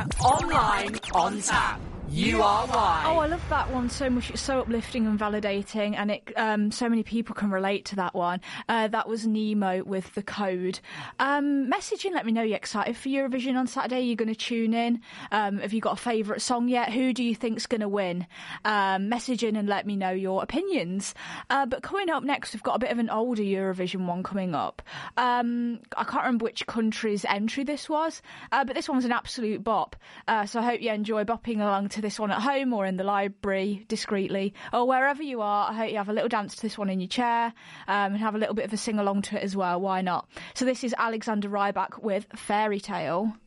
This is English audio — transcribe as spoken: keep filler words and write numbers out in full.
Online, on tap. You are why. Oh, I love that one so much. It's so uplifting and validating, and it um, so many people can relate to that one. Uh, that was Nemo with The Code. Um, message in, let me know you're excited for Eurovision on Saturday. You're going to tune in. Um, have you got a favourite song yet? Who do you think's going to win? Um, message in and let me know your opinions. Uh, but coming up next, we've got a bit of an older Eurovision one coming up. Um, I can't remember which country's entry this was, uh, but this one was an absolute bop. Uh, so I hope you enjoy bopping along to this one at home or in the library discreetly or wherever you are. I hope you have a little dance to this one in your chair um, and have a little bit of a sing along to it as well. Why not? So this is Alexander Rybak with Fairy Tale.